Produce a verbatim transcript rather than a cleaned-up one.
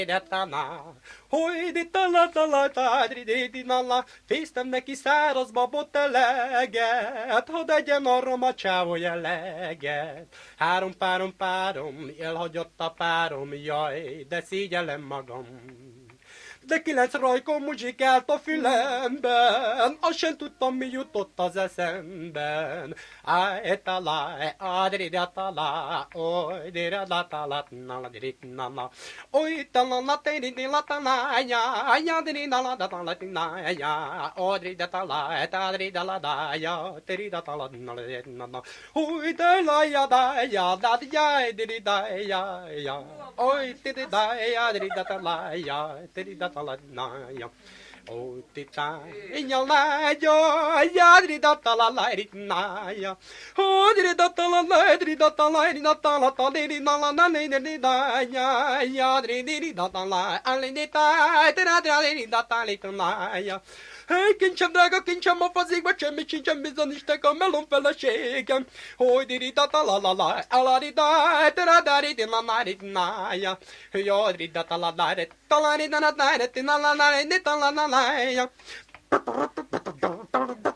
Hogy di tala tala tádri di di nala, fésztem neki száraz babot eleget, hadd egyen arra a csávó jelleget. Három párom párom, elhagyott a párom, jaj, de szégyellem magam. De kilenc rajkó muzsikált a fülemben, azt sem tudtam, mi jutott az eszemben. Áj, talá, ádri, da, talá, oly, dira, da, talá, nala, diri, nala, oly, talá, tiri, di, la, talá, ya, ya, diri, da, la, da, talá, na, ya, odri, da, talá, tadri, da, la, da, ya, tiri, da, talá, nala, diri, nala, oly, da, la, ya, da, ya, da, ya, diri, da, ya, ya, oy, tiri, da, ya, diri, da, talá, ya, tiri, da, talanaya o tita inyalaya yadri datalanaya o dri datalanaya dri datalanaya datalanaya datalanaya yadri dri datalanaya alindita tradri datalanaya. Hey, kincsem drága, kincsem a fazékba, semmi sincsen bizonyíték a melon feleségem. Hogy diri da talalala, alari da, teradari di lanari nája. Jodri da talalare, talari da nadáre, tinalaláre, di talalája.